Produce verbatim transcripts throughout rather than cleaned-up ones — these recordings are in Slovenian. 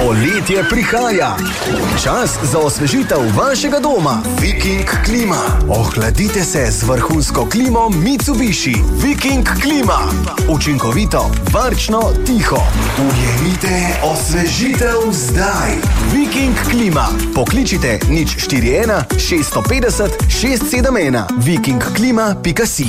Poletje prihaja. Čas za osvežitev vašega doma. Viking klima. Ohladite se z vrhunsko klimo Mitsubishi. Viking klima. Učinkovito, varčno, tiho. Ujemite osvežitev zdaj. Viking klima. Pokličite nič štiri ena šest pet nula šest sedem ena. viking klima pika si.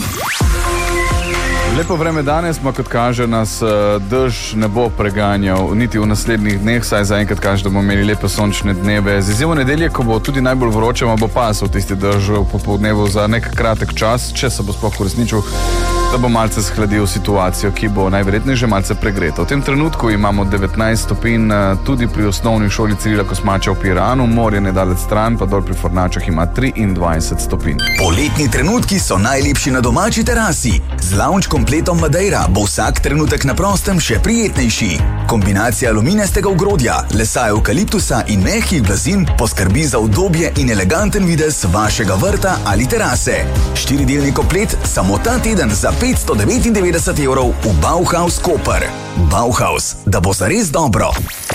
Lepo vreme danes, pa kot kaže, nas dež ne bo preganjal niti v naslednjih dneh, saj zaenkrat kaže, da bomo imeli lepe sončne dneve. Z izjemo nedelje, ko bo tudi najbolj vroče, bo pasal tisti dež v popoldnevu za nek kratek čas, če se bo sploh uresničil, da bo malce shladil situacijo, ki bo najverjetneje že malce pregreta. V tem trenutku imamo devetnajst stopinj tudi pri osnovni šoli Cirila Kosmača v Piranu, morje nedalec stran, pa dol pri Fornačah ima triindvajset stopinj. Poletni trenutki so najlepši na domači terasi. Z lounge kompletom Madeira bo vsak trenutek na prostem še prijetnejši. Kombinacija aluminijastega ogrodja, lesa evkaliptusa in mehkih blazin poskrbi za udobje in eleganten videz vašega vrta ali terase. Štiridelni komplet samo ta teden za petsto devetindevetdeset evrov v Bauhaus Koper. Bauhaus, da bo zares dobro.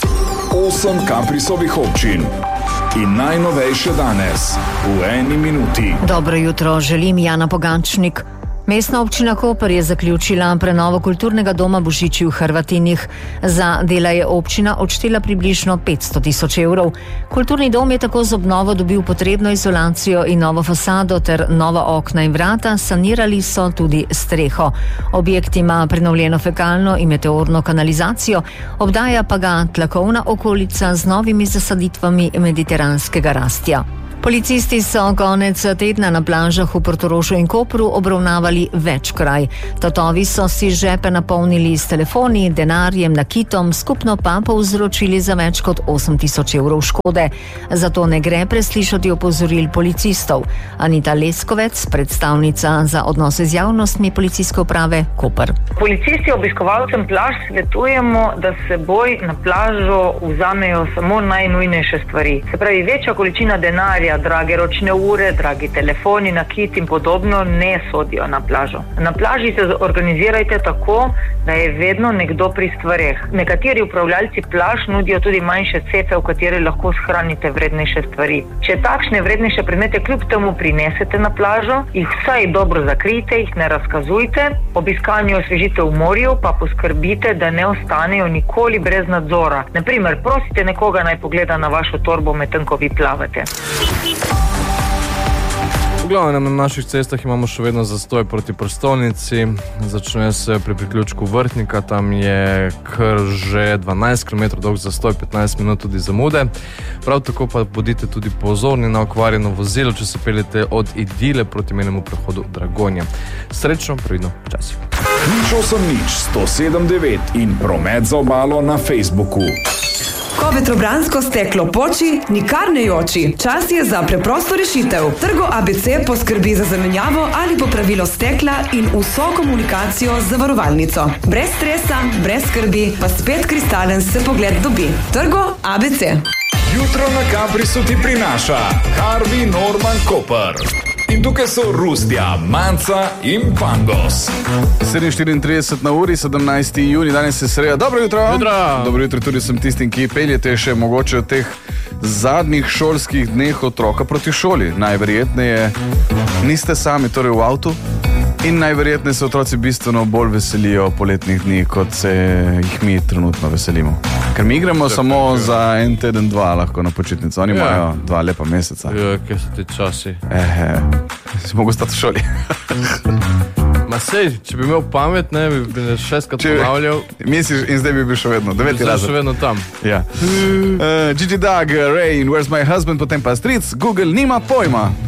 Osem Kaprisovih občin in najnovejše danes v eni minuti. Dobro jutro, želim Jana Pogančnik. Mestna občina Koper je zaključila prenovo kulturnega doma Božiči v Hrvatinih. Za dela je občina odštela približno petsto tisoč evrov. Kulturni dom je tako z obnovo dobil potrebno izolacijo in novo fasado ter nova okna in vrata, sanirali so tudi streho. Objekt ima prenovljeno fekalno in meteorno kanalizacijo, obdaja pa ga tlakovna okolica z novimi zasaditvami mediteranskega rastja. Policisti so konec tedna na plažah v Portorožu in Kopru obravnavali več kraj. Tatovi so si žepe napolnili s telefoni, denarjem, nakitom, skupno pa povzročili za več kot osem tisoč evrov škode. Zato ne gre preslišati opozoril policistov. Anita Leskovec, predstavnica za odnose z javnostmi policijske uprave Koper. Policisti obiskovalcem plaž svetujemo, da s seboj na plažo vzamejo samo najnujnejše stvari. Se pravi, večja količina denarja, drage ročne ure, dragi telefoni, nakit in podobno ne sodijo na plažo. Na plaži se organizirajte tako, da je vedno nekdo pri stvareh. Nekateri upravljalci plaž nudijo tudi manjše cefe, v katere lahko shranite vrednejše stvari. Če takšne vrednejše predmete kljub temu prinesete na plažo, jih vsaj dobro zakrijte, jih ne razkazujte, ob iskanju osvežitve v morju pa poskrbite, da ne ostanejo nikoli brez nadzora. Na primer, prosite nekoga naj pogleda na vašo torbo, medtem ko vi plavate. V glavnem na naših cestah imamo še vedno zastoj proti prestolnici. Začne se pri priključku Vrhnika, tam je kar že dvanajst kilometrov dolg zastoj, petnajst minut tudi zamude. Prav tako pa bodite tudi pozorni na okvarjeno vozilo, če se peljete od Idile proti mejnemu prehodu Dragonja. Srečno, previdno, čas. Nič osem nič sto sedem devet in promet za obalo na Facebooku. Ko vetrobransko steklo poči, nikar ne joči. Čas je za preprosto rešitev. Trgo A B C poskrbi za zamenjavo ali popravilo stekla in vso komunikacijo z zavarovalnico. Brez stresa, brez skrbi, pa spet kristalen se pogled dobi. Trgo A B C. Jutro na Kaprisu ti prinaša Harvey Norman Koper. In tukaj so Rustja, Manca in Pangos. sedem štiriintrideset na uri, sedemnajsti junij, danes je sreda. Dobro jutro. Jutro. Dobro jutro tudi sem tistim, ki peljete še mogoče v teh zadnjih šolskih dneh otroka proti šoli. Najverjetneje niste sami, torej v avtu. In najverjetneje se otroci bistveno bolj veselijo poletnih dni, kot se jih mi trenutno veselimo. Ker mi igramo samo za en teden, dva lahko na počitnico. Oni imajo dva lepa meseca. Ja, kje so ti časi? Eh, si mogo stati v šoli. Ma sej, če bi imel pamet, ne, bi šestkrat ponavljal. Misliš, in zdaj bi bil še vedno, deveti razred. Zdaj še vedno tam. Ja. Uh, Gigi Dug, Rain, Where's My Husband, potem pa Streets, Google nima pojma.